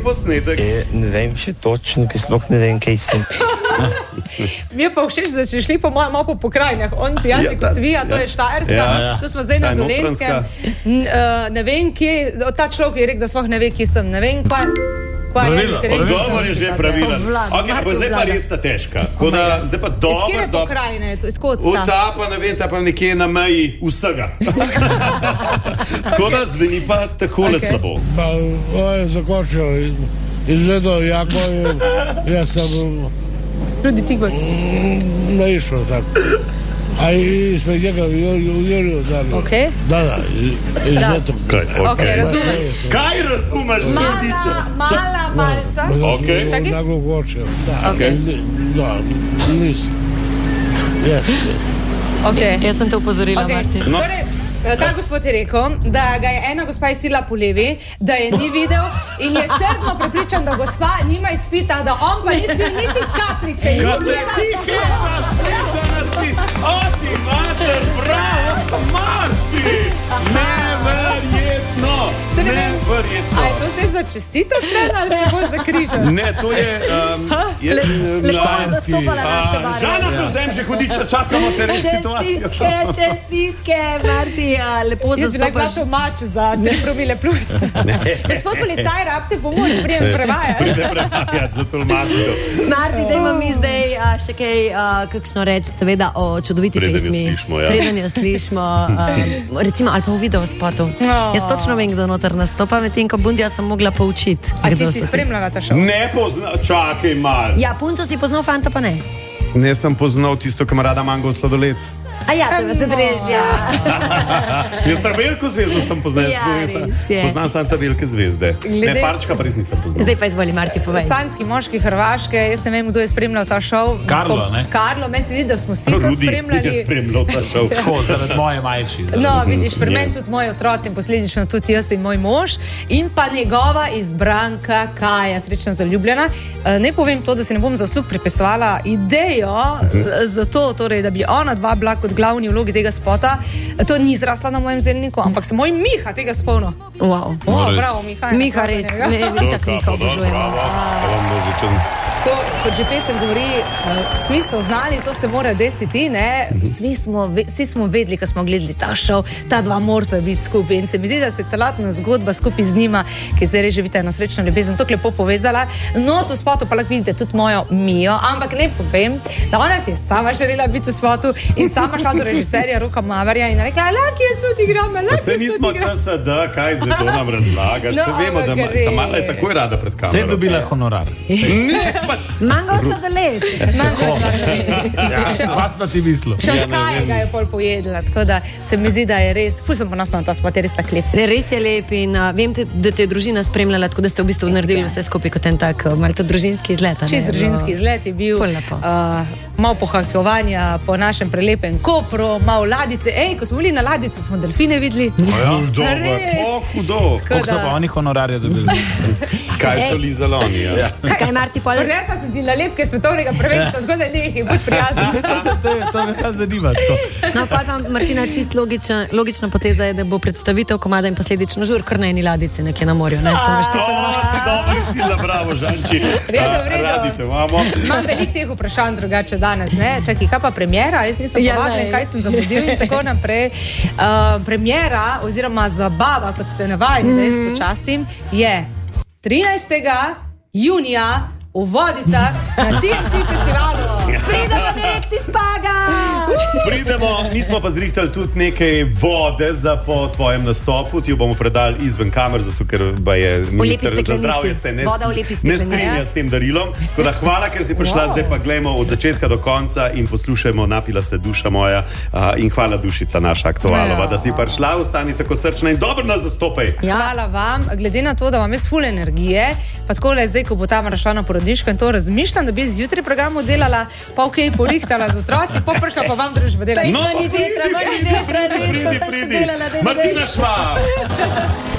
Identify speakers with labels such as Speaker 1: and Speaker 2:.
Speaker 1: posnetek.
Speaker 2: Ne vem še točno, ki sploh ne vem, kaj sem.
Speaker 3: Mi je pa všeč, da si šli po malo po pokrajinah. On pijanci, ko svija, to je Štajerska, tu smo zdaj na Dolenjskem. Ne vem, kje, ta človek je rekel, da sploh ne ve, kje sem, ne vem,
Speaker 1: Odgovor je že pravilen. Okay, zdaj pa res ta težka. Tako da, zdaj pa dobro.
Speaker 3: Iz kjere pokrajine je to? Iz kod sta?
Speaker 1: Ta pa ne vem, ta pa nekje na meji vsega. Tako da zveni pa takole slabo.
Speaker 4: Pa, ovo je zakočio, izgledao jako, ja sam...
Speaker 3: Rudi Tigor.
Speaker 4: Naišao tako. A ispred njega Juliju dali.
Speaker 3: Okay.
Speaker 4: Da, izuzetno.
Speaker 3: Okay, razumem.
Speaker 1: Kaj razumeš?
Speaker 3: Mala malca.
Speaker 1: Okay.
Speaker 3: Čakaj.
Speaker 4: Naglo kočio. Da, nisam. Yes.
Speaker 3: Okay.
Speaker 5: Jaz sem te upozorila, Martin.
Speaker 1: No.
Speaker 3: Torej, ta gospod je rekel, da ga je ena gospa izsila po levi, da je ni videl in je trdno prepričan, da gospa nima izpita, da on pa ni spil niti kapljice.
Speaker 1: Ko se ti hecaš, slišana si, oti mater, bravo, Marti! Neverjetno! Neverjetno!
Speaker 3: A je to zdaj za čestitev krena ali se bo zakrižal?
Speaker 1: Ne, to je...
Speaker 5: Lepo boš zastopala naše bare.
Speaker 1: Žana, prevzem že hudiča, čakamo te res situacijo.
Speaker 5: Čestitke, Marti, lepo
Speaker 3: Jaz bi
Speaker 5: zastopaš.
Speaker 3: lahko mač za 3 promile plus. Gospod policaj, rabite pomoč, prijem prevajati.
Speaker 1: Prijem prevajati za tolmačito.
Speaker 5: Marti, dajmo mi zdaj še kaj, kakšno reči, seveda o čudoviti
Speaker 1: Preden jo
Speaker 5: pesmi.
Speaker 1: slišimo, ja.
Speaker 5: Preden jo slišimo. Recimo, ali pa v videospotu. Jaz točno vem, kdo noter nastopa, medtem ko Bundija sem mogla poučiti.
Speaker 3: A ti si spremljala ta šov?
Speaker 1: Ne pozna, čakaj mal.
Speaker 5: Ja, punco si poznal, fanta pa ne.
Speaker 1: Ne sem poznal tisto kamarada Mango sladoled.
Speaker 5: A ja, to je tudi res, ja.
Speaker 1: Jaz ta veliko zvezdo sem poznal,
Speaker 5: Ja, res je.
Speaker 1: poznam sam ta velike zvezde. Ne, parčka pa res nisem poznal.
Speaker 5: Zdaj pa izvoli, Marti, povej.
Speaker 3: Sanski moški Hrvaške, jaz ne vem, kdo je spremljal ta šov.
Speaker 6: Karlo, ne?
Speaker 3: Karlo, meni se zdi, da smo vsi to
Speaker 1: Rudi
Speaker 3: spremljali.
Speaker 1: je spremljal ta šov.
Speaker 6: Tako, zaradi moje majči.
Speaker 3: No, vidiš, pri meni tudi moji otroci in posledično tudi jaz in moj mož in pa njegova izbranka Kaja, srečno zaljubljena. Ne povem to, da si ne bom zaslug pripisovala idejo za to, torej, da bi ona dva bila kot glavni vlogi tega spota. To ni zrasla na mojem zelniku, ampak se moj Miha tega spomnil.
Speaker 5: Wow.
Speaker 3: Bravo, Miha.
Speaker 5: Miha res, me itak Miha obožujemo.
Speaker 3: Tako, kot že pesem govori, svi so znali, to se mora desiti, ne? Vsi smo vedeli, ko smo gledali ta šov, ta dva morata biti skupaj in se mi zdi, da se celotna zgodba skupaj z njima, ki zdaj res živite eno srečno ljubezen, tako lepo povezala. No, tu v spotu pa lahko vidite tudi mojo Mijo, ampak ne povem, da ona si je sama želela biti v spotu in sama šla do režiserja Roka Maverja in rekla, laki jaz tudi igram, laki jaz
Speaker 1: Vse
Speaker 3: tudi
Speaker 1: nismo
Speaker 3: igram.
Speaker 1: CSD, kaj zdaj to nam razlagaš?
Speaker 3: No,
Speaker 1: Se vemo, da
Speaker 3: ampak res.
Speaker 1: ta mala je takoj rada pred kamero.
Speaker 6: Vse je dobila honorar.
Speaker 5: Mango sladoled.
Speaker 3: Še
Speaker 6: Vas pa ti mislil.
Speaker 3: Še od Kaje ga je pol pojedla, tako da se mi zdi, da je res, ful sem ponosna na ta spot, je res tak lep.
Speaker 5: Res je lep in vem, da te je družina spremljala, tako da ste v bistvu naredili vse skupaj kot en tak malo družinski izlet.
Speaker 3: Čist družinski izlet je bil,
Speaker 5: Ful lepo.
Speaker 3: malo pohajkovanja po našem prelepem Kopru, malo ladice. Ej, ko smo bili na ladici, smo delfine videli.
Speaker 1: Hudo,
Speaker 3: Res.
Speaker 1: hudo.
Speaker 3: Tako
Speaker 6: Koliko so
Speaker 3: da-
Speaker 6: pa oni honorarje dobili?
Speaker 1: Kaj so lizali oni, ja.
Speaker 5: Kaj Marti pol?
Speaker 3: Prinesla sem ti nalepke svetovnega prvenstva, zgodaj nekaj, budi prijazen.
Speaker 6: To me sad zanima. tako.
Speaker 5: No, pa Martina, čist logična poteza je, da bo predstavitev komada in posledično žur kar na eni ladici nekje na morju. Ne? To veš, ti
Speaker 1: Si dobro, sila, bravo, Žanči.
Speaker 3: Redo, v redu.
Speaker 1: Radite, imamo.
Speaker 3: Imam veliko teh vprašanj drugače danes, ne? Čakaj, kaj pa premjera? Jaz nisem
Speaker 5: Ja,
Speaker 3: povabljen,
Speaker 5: ne.
Speaker 3: kaj sem zamudil in tako naprej. Premjera oziroma zabava, kot ste navajeni, da jaz počastim, je 13. junija v Vodicah na CMC festivalu.
Speaker 5: Pridemo direkt iz Paga!
Speaker 1: Pridemo, mi smo pa zrihtali tudi nekaj vode za po tvojem nastopu, ti jo bomo predali izven kamer, zato ker ba je minister za
Speaker 5: steklenici.
Speaker 1: zdravje se
Speaker 5: Voda v lepi
Speaker 1: ne
Speaker 5: steklenici.
Speaker 1: strinja s tem darilom. Tako da hvala, ker si prišla, zdaj pa gledamo od začetka do konca in poslušajmo Napila se duša moja in hvala dušica naša aktualova, da si prišla, ostani tako srčna in dobro nas zastopaj.
Speaker 3: Ja. Hvala vam, glede na to, da vam je ful energije, pa tako le zdaj, ko bo tam rašla na porodniško in to razmišljam, da bi zjutraj programu delala, pa ok, porihtala z otroci, pa prišla pa vam družbo delati.
Speaker 1: No,
Speaker 5: Mani zjutraj, žensko sem še delala.
Speaker 1: Martina Švab.